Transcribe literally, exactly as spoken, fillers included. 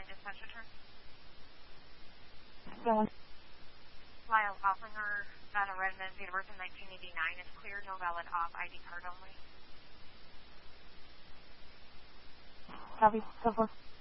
nine dispatch return. Going. Lyle Hofflinger, Nevada resident, date of birth in nineteen eighty-nine, is clear, no valid off, I D card only. Copy. So far.